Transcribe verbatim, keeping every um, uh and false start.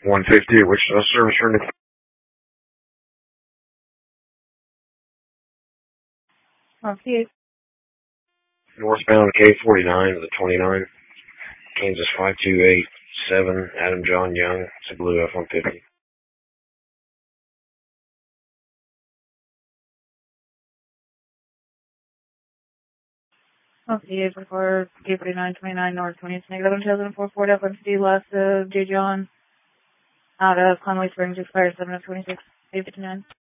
one fifty at Wichita Service Room. Okay. Northbound K forty-nine to the twenty-nine. Kansas five two eight seven. Adam John Young. It's a blue F one fifty. Okay, for K forty-nine twenty-nine North twentieth, negative one thousand four Ford F one fifty, last of J. John, out of Conway Springs, expired seven of twenty-six, eight fifty-nine.